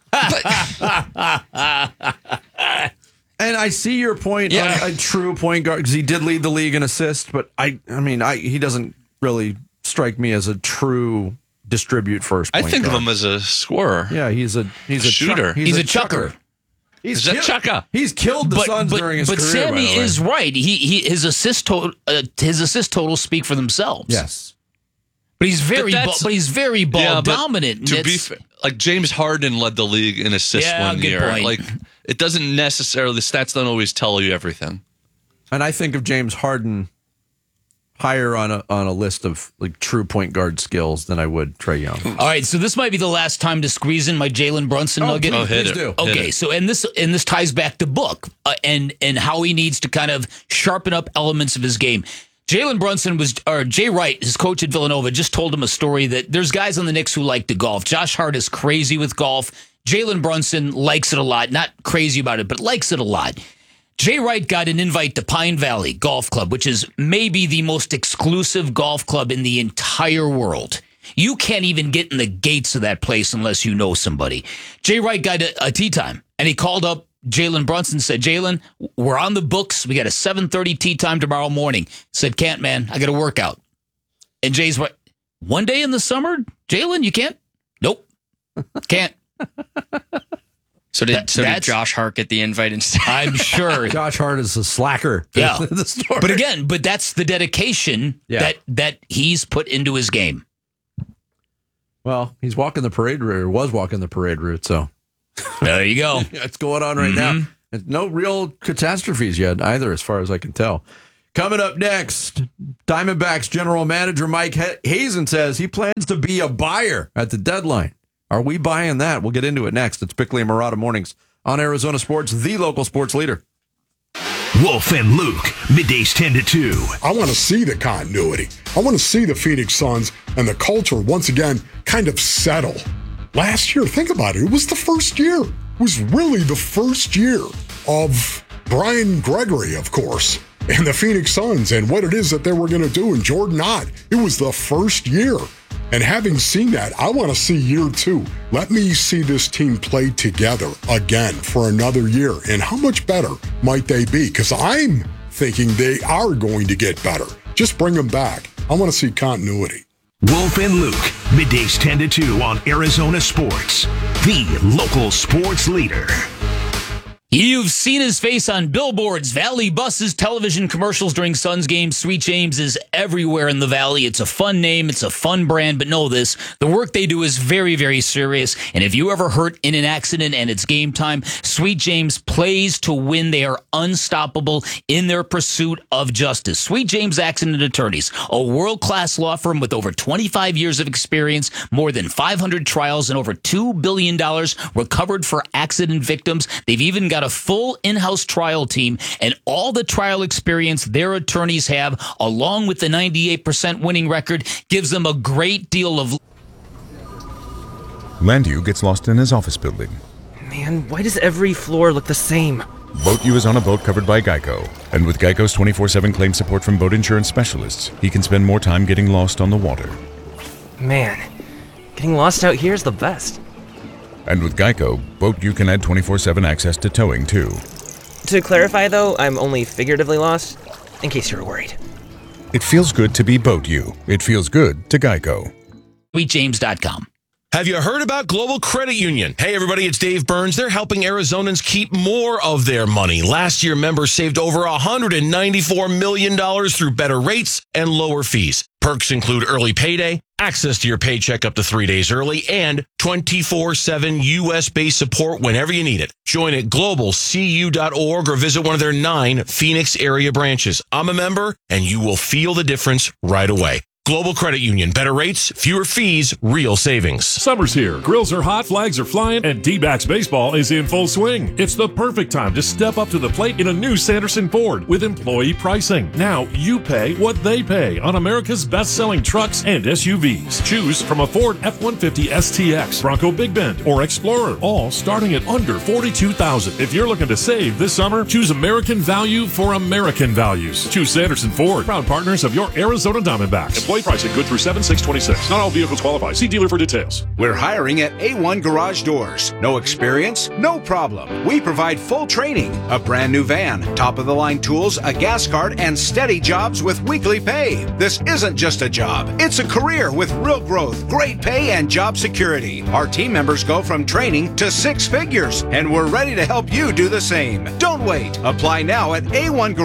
And I see your point on a true point guard, because he did lead the league in assists, but he doesn't really strike me as a true distribute first point I think guard. of him as a scorer. Yeah, he's a shooter. He's a chucker. He's chucker. He's killed the Suns during his career. But Sammy by the way. is right. His assist totals speak for themselves. Yes. But he's very ball dominant. To be fair, James Harden led the league in assists one good year. point. It doesn't necessarily, the stats don't always tell you everything. And I think of James Harden higher on a list of true point guard skills than I would Trae Young. All right, so this might be the last time to squeeze in my Jalen Brunson nugget. Please do. Okay, so and this ties back to Book and how he needs to kind of sharpen up elements of his game. Jalen Brunson Jay Wright, his coach at Villanova, just told him a story that there's guys on the Knicks who like to golf. Josh Hart is crazy with golf. Jalen Brunson likes it a lot. Not crazy about it, but likes it a lot. Jay Wright got an invite to Pine Valley Golf Club, which is maybe the most exclusive golf club in the entire world. You can't even get in the gates of that place unless you know somebody. Jay Wright got a tee time, and he called up Jalen Brunson and said, Jalen, we're on the books. We got a 7:30 tee time tomorrow morning. Said, can't, man. I got to work out. And Jay's what? One day in the summer? Jalen, you can't? Nope. Can't. So did Josh Hart get the invite instead? I'm sure. Josh Hart is a slacker. Yeah. The story. But that's the dedication that he's put into his game. Well, he's walking the parade route, or was walking the parade route, so. There you go. That's going on right now. And no real catastrophes yet either, as far as I can tell. Coming up next, Diamondbacks general manager Mike Hazen says he plans to be a buyer at the deadline. Are we buying that? We'll get into it next. It's Bickley and Marotta Mornings on Arizona Sports, the local sports leader. Wolf and Luke, middays 10 to 2. I want to see the continuity. I want to see the Phoenix Suns and the culture once again kind of settle. Last year, think about it. It was the first year. It was really the first year of Brian Gregory, of course, and the Phoenix Suns and what it is that they were going to do. And Jordan Ott, it was the first year. And having seen that, I want to see year 2. Let me see this team play together again for another year. And how much better might they be? Because I'm thinking they are going to get better. Just bring them back. I want to see continuity. Wolf and Luke, middays 10 to 2 on Arizona Sports, the local sports leader. You've seen his face on billboards, Valley buses, television commercials during Suns games. Sweet James is everywhere in the Valley. It's a fun name. It's a fun brand. But know this, the work they do is very, very serious. And if you ever hurt in an accident and it's game time, Sweet James plays to win. They are unstoppable in their pursuit of justice. Sweet James Accident Attorneys, a world-class law firm with over 25 years of experience, more than 500 trials, and over $2 billion recovered for accident victims. They've even got a full in-house trial team, and all the trial experience their attorneys have, along with the 98% winning record, gives them a great deal of... Landu gets lost in his office building. Man, why does every floor look the same? Boat U is on a boat covered by Geico. And with Geico's 24/7 claim support from boat insurance specialists, he can spend more time getting lost on the water. Man, getting lost out here is the best. And with Geico, Boat U can add 24/7 access to towing, too. To clarify, though, I'm only figuratively lost, in case you were worried. It feels good to be Boat U. It feels good to Geico. SweetJames.com. Have you heard about Global Credit Union? Hey, everybody, it's Dave Burns. They're helping Arizonans keep more of their money. Last year, members saved over $194 million through better rates and lower fees. Perks include early payday, access to your paycheck up to 3 days early, and 24/7 U.S.-based support whenever you need it. Join at globalcu.org or visit one of their 9 Phoenix area branches. I'm a member, and you will feel the difference right away. Global Credit Union. Better rates, fewer fees, real savings. Summer's here. Grills are hot, flags are flying, and D-backs baseball is in full swing. It's the perfect time to step up to the plate in a new Sanderson Ford with employee pricing. Now you pay what they pay on America's best-selling trucks and SUVs. Choose from a Ford F-150 STX, Bronco Big Bend, or Explorer, all starting at under $42,000. If you're looking to save this summer, choose American value for American values. Choose Sanderson Ford, proud partners of your Arizona Diamondbacks. Employee pricing good through 7/6/26. Not all vehicles qualify. See dealer for details. We're hiring at A1 Garage Doors. No experience? No problem. We provide full training, a brand new van, top-of-the-line tools, a gas card, and steady jobs with weekly pay. This isn't just a job. It's a career with real growth, great pay, and job security. Our team members go from training to 6 figures, and we're ready to help you do the same. Don't wait. Apply now at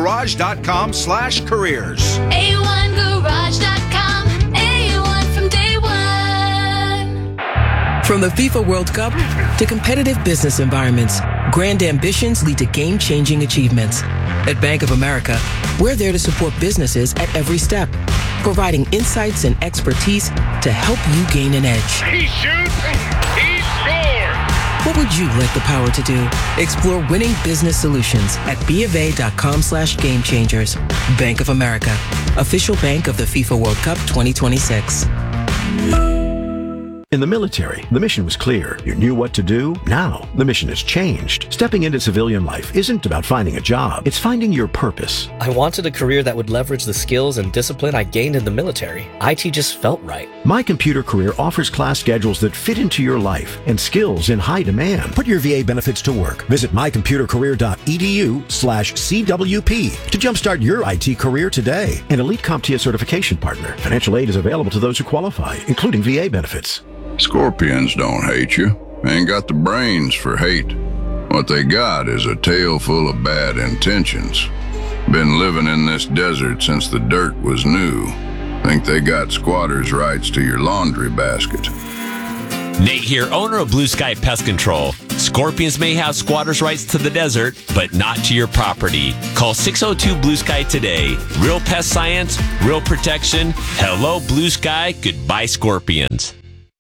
a1garage.com/careers. A1garage.com. A1 from day one. From the FIFA World Cup to competitive business environments, grand ambitions lead to game-changing achievements. At Bank of America, we're there to support businesses at every step, providing insights and expertise to help you gain an edge. He shoots. He scores. What would you like the power to do? Explore winning business solutions at BofA.com/gamechangers. Bank of America, official bank of the FIFA World Cup 2026. In the military, the mission was clear. You knew what to do. Now, the mission has changed. Stepping into civilian life isn't about finding a job. It's finding your purpose. I wanted a career that would leverage the skills and discipline I gained in the military. IT just felt right. My Computer Career offers class schedules that fit into your life and skills in high demand. Put your VA benefits to work. Visit mycomputercareer.edu/CWP to jumpstart your IT career today. An elite CompTIA certification partner. Financial aid is available to those who qualify, including VA benefits. Scorpions don't hate you. Ain't got the brains for hate. What they got is a tail full of bad intentions. Been living in this desert since the dirt was new. Think they got squatters' rights to your laundry basket. Nate here, owner of Blue Sky Pest Control. Scorpions may have squatters' rights to the desert, but not to your property. Call 602 Blue Sky today. Real pest science, real protection. Hello, Blue Sky. Goodbye, Scorpions.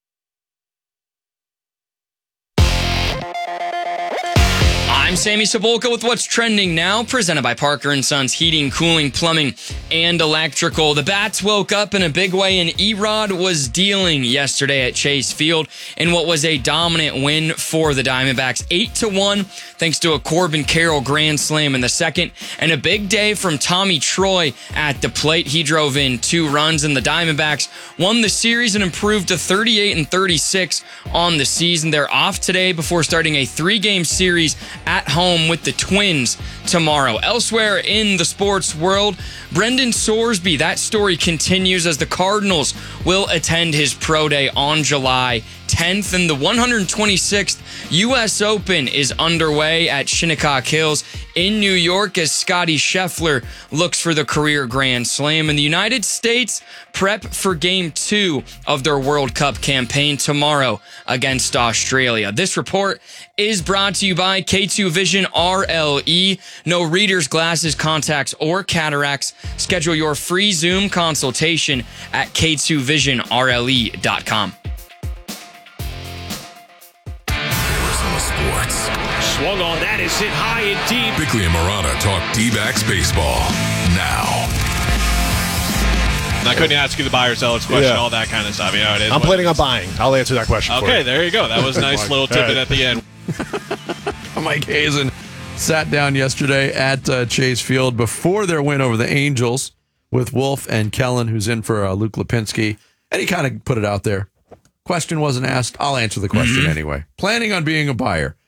I'm Sammy Cebulka with what's trending now, presented by Parker & Sons Heating, Cooling, Plumbing, and Electrical. The Bats woke up in a big way, and Erod was dealing yesterday at Chase Field in what was a dominant win for the Diamondbacks, 8-1, thanks to a Corbin Carroll grand slam in the second, and a big day from Tommy Troy at the plate. He drove in 2 runs, and the Diamondbacks won the series and improved to 38-36 on the season. They're off today before starting a 3-game series at home with the Twins tomorrow. Elsewhere in the sports world, Brendan Sorsby, that story continues as the Cardinals will attend his pro day on July 10th, and the 126th U.S. Open is underway at Shinnecock Hills in New York as Scottie Scheffler looks for the career Grand Slam. In the United States, prep for Game 2 of their World Cup campaign tomorrow against Australia. This report is brought to you by K2 Vision RLE. No reader's glasses, contacts, or cataracts. Schedule your free Zoom consultation at k2visionrle.com. Sports. Swung on, that is hit high and deep. Bickley and Marana talk D-backs baseball now. I couldn't ask you the buyer seller's question, all that kind of stuff. You know, it is. I'm planning on buying. I'll answer that question for you. Okay, there you go. That was a nice little tidbit at the end. Mike Hazen sat down yesterday at Chase Field before their win over the Angels with Wolf and Kellen, who's in for Luke Lipinski, and he kind of put it out there. Question wasn't asked. I'll answer the question anyway. Planning on being a buyer.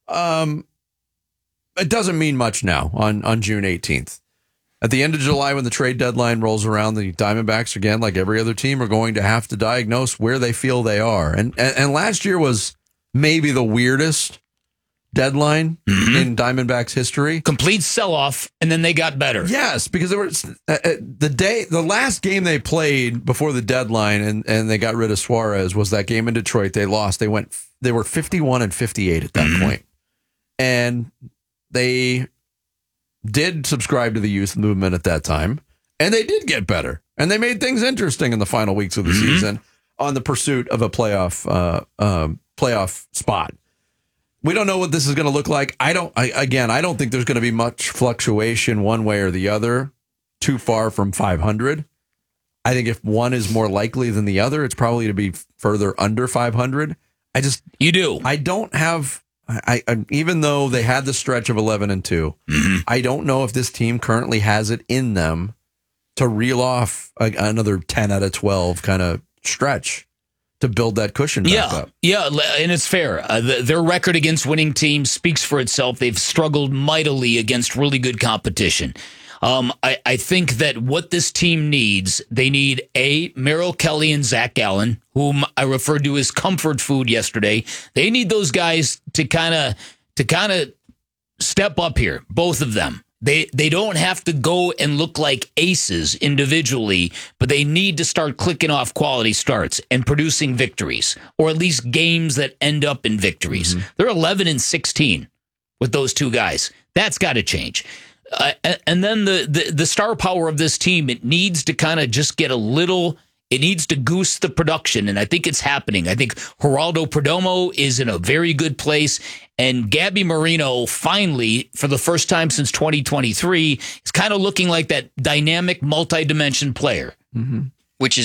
It doesn't mean much now on June 18th. At the end of July, when the trade deadline rolls around, the Diamondbacks, again, like every other team, are going to have to diagnose where they feel they are. And last year was maybe the weirdest deadline in Diamondbacks history. Complete sell-off, and then they got better. Yes, because there was the last game they played before the deadline, and they got rid of Suarez, was that game in Detroit. They lost. They were 51-58 at that point. And they did subscribe to the youth movement at that time, and they did get better. And they made things interesting in the final weeks of the season on the pursuit of a playoff spot. We don't know what this is going to look like. I don't think there's going to be much fluctuation one way or the other too far from 500. I think if one is more likely than the other, it's probably to be further under 500. I don't have, even though they had the stretch of 11-2, I don't know if this team currently has it in them to reel off another 10 out of 12 kind of stretch to build that cushion back up. Yeah, and it's fair. Their record against winning teams speaks for itself. They've struggled mightily against really good competition. I think that what this team needs, they need Merrill Kelly and Zach Gallen, whom I referred to as comfort food yesterday. They need those guys to kind of step up here, both of them. They don't have to go and look like aces individually, but they need to start clicking off quality starts and producing victories, or at least games that end up in victories. They're 11-16 with those two guys. That's got to change. And then the star power of this team, it needs to kind of just get it needs to goose the production, and I think it's happening. I think Geraldo Perdomo is in a very good place, and Gabby Marino finally, for the first time since 2023, is kind of looking like that dynamic, multi-dimension player. Which is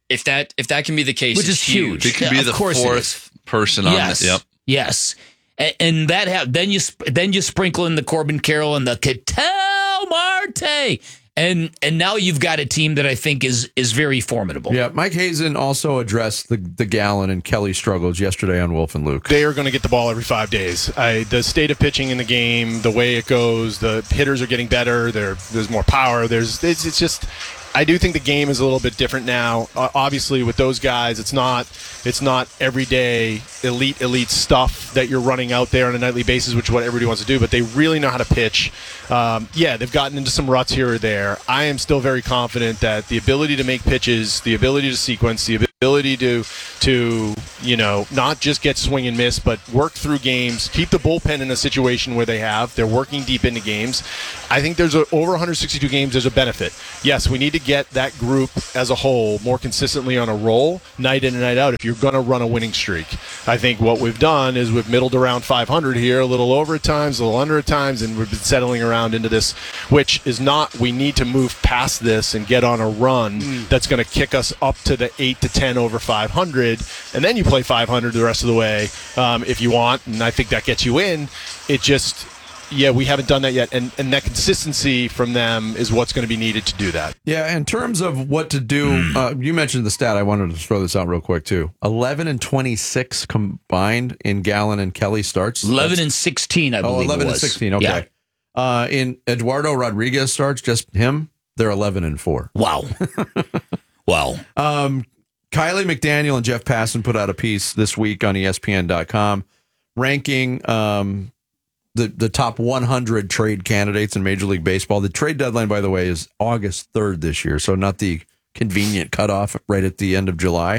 If that can be the case, which is it's huge. He could be the fourth person on yes. it. Yep. Yes. And that then you sprinkle in the Corbin Carroll and the Ketel Marte. And now you've got a team that I think is very formidable. Yeah, Mike Hazen also addressed the Gallen and Kelly struggles yesterday on Wolf and Luke. They are going to get the ball every 5 days. The state of pitching in the game, the way it goes, the hitters are getting better. There's more power. It's just. I do think the game is a little bit different now. Obviously, with those guys, it's not everyday elite stuff that you're running out there on a nightly basis, which is what everybody wants to do. But they really know how to pitch. They've gotten into some ruts here or there. I am still very confident that the ability to make pitches, the ability to sequence, the ability to not just get swing and miss, but work through games, keep the bullpen in a situation where they're working deep into games. I think there's over 162 games. There's a benefit. Yes, we need to get that group as a whole more consistently on a roll, night in and night out, if you're going to run a winning streak. I think what we've done is we've middled around 500 here, a little over at times, a little under at times, and we've been settling around into this, which is not, we need to move past this and get on a run that's going to kick us up to the 8 to 10 over 500, and then you play 500 the rest of the way if you want, and I think that gets you in. It just... Yeah, we haven't done that yet, and that consistency from them is what's going to be needed to do that. Yeah, in terms of what to do, you mentioned the stat. I wanted to throw this out real quick, too. 11 and 26 combined in Gallen and Kelly starts. 11 and 16, I believe 11 it was. and 16, okay. Yeah. In Eduardo Rodriguez starts, just him, they're 11 and 4. Wow. Wow. Kylie McDaniel and Jeff Passan put out a piece this week on ESPN.com ranking... The top 100 trade candidates in Major League Baseball. The trade deadline, by the way, is August 3rd this year, so not the convenient cutoff right at the end of July.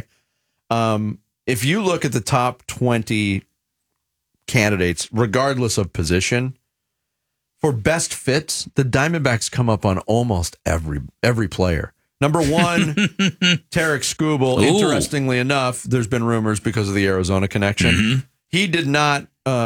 If you look at the top 20 candidates, regardless of position, for best fits, the Diamondbacks come up on almost every player. Number one, Tarek Skubal. Interestingly enough, there's been rumors because of the Arizona connection. Mm-hmm. He did not...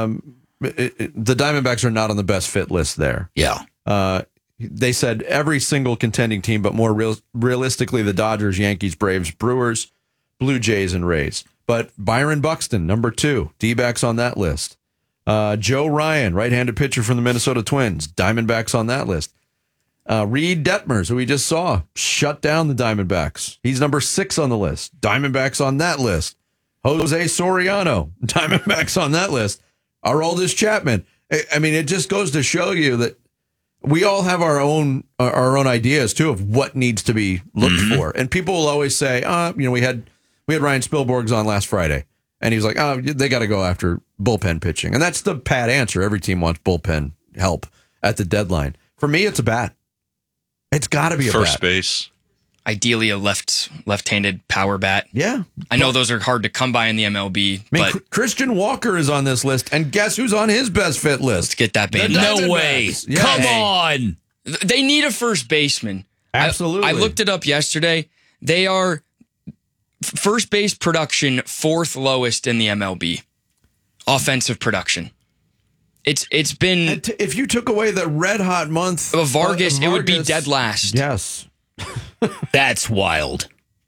the Diamondbacks are not on the best fit list there. Yeah. They said every single contending team, but more realistically, the Dodgers, Yankees, Braves, Brewers, Blue Jays, and Rays. But Byron Buxton, number 2, D-backs on that list. Joe Ryan, right-handed pitcher from the Minnesota Twins, Diamondbacks on that list. Reed Detmers, who we just saw, shut down the Diamondbacks. He's number 6 on the list. Diamondbacks on that list. Jose Soriano, Diamondbacks on that list. Aroldis Chapman. I mean, it just goes to show you that we all have our own ideas too of what needs to be looked for. And people will always say, we had Ryan Spielborgs on last Friday, and he was like, they got to go after bullpen pitching, and that's the pat answer. Every team wants bullpen help at the deadline. For me, it's a bat. It's got to be a first bat. base. Ideally, a left-handed power bat. Yeah. I know those are hard to come by in the MLB. But Christian Walker is on this list, and guess who's on his best fit list? Let's get that band. No way. Yeah. Come on. They need a first baseman. Absolutely. I looked it up yesterday. They are first base production 4th lowest in the MLB. Offensive production. It's been... If you took away the red-hot month of Vargas, it would be dead last. Yes. That's wild.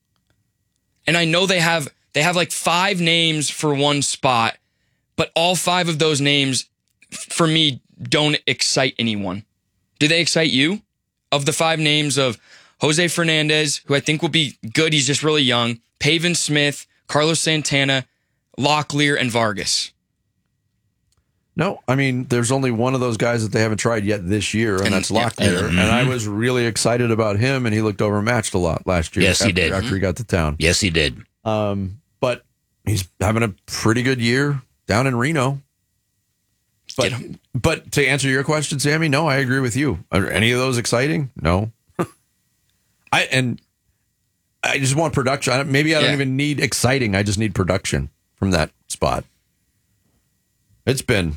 And I know they have like 5 names for one spot, but all 5 of those names, for me, don't excite anyone. Do they excite you? Of the 5 names of Jose Fernandez, who I think will be good, he's just really young, Pavin Smith, Carlos Santana, Locklear, and Vargas. No, I mean, there's only one of those guys that they haven't tried yet this year, and that's Locklear. And I was really excited about him, and he looked overmatched a lot last year. Yes, he did. After he got to town. Yes, he did. But he's having a pretty good year down in Reno. But to answer your question, Sammy, no, I agree with you. Are any of those exciting? No. I just want production. Maybe I don't even need exciting. I just need production from that spot. It's been...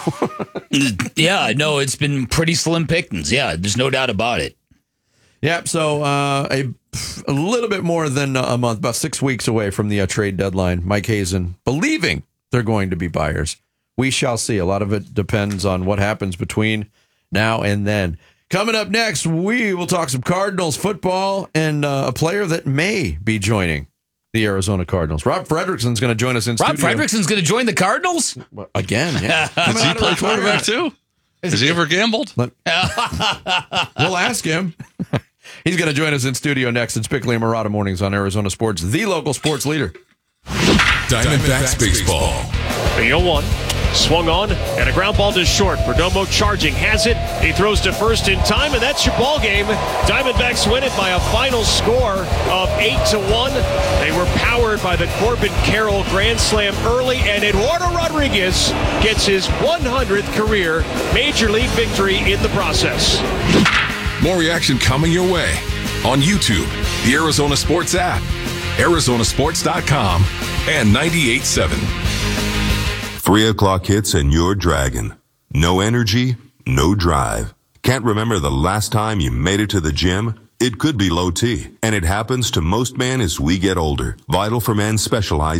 it's been pretty slim pickings. Yeah, there's no doubt about it. Yeah, so a little bit more than a month, about 6 weeks away from the trade deadline. Mike Hazen believing they're going to be buyers. We shall see. A lot of it depends on what happens between now and then. Coming up next, we will talk some Cardinals football and a player that may be joining the Arizona Cardinals. Rob Fredrickson's going to join us in studio. Rob Fredrickson's going to join the Cardinals? Again, yeah. Does he play quarterback too? Has he ever gambled? We'll ask him. He's going to join us in studio next. It's Bickley and Murata Mornings on Arizona Sports, the local sports leader. Diamondbacks baseball. The 0-1. Swung on, and a ground ball to short. Perdomo charging, has it. He throws to first in time, and that's your ball game. Diamondbacks win it by a final score of 8-1. They were powered by the Corbin Carroll Grand Slam early, and Eduardo Rodriguez gets his 100th career Major League victory in the process. More reaction coming your way on YouTube, the Arizona Sports app, ArizonaSports.com, and 98.7. 3 o'clock hits and you're dragging. No energy, no drive. Can't remember the last time you made it to the gym? It could be low T, and it happens to most men as we get older. Vital for Men specializes